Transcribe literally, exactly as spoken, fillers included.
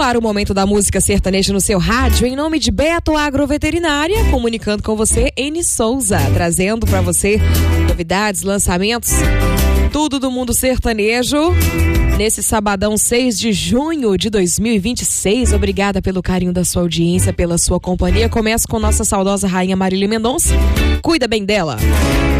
ar o momento da música sertaneja no seu rádio, em nome de Beto Agroveterinária, comunicando com você, Eni Souza, trazendo para você novidades, lançamentos, tudo do mundo sertanejo, nesse sabadão seis de junho de dois mil e vinte e seis. Obrigada pelo carinho da sua audiência, pela sua companhia. Começa com nossa saudosa rainha Marília Mendonça. Cuida bem dela.